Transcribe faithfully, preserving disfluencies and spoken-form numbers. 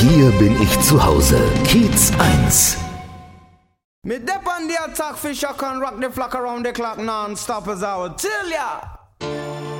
Hier bin ich zu Hause. Kiez eins. Me dep on the attack, fish I can rock the flock around the clock non-stop as I would tell ya.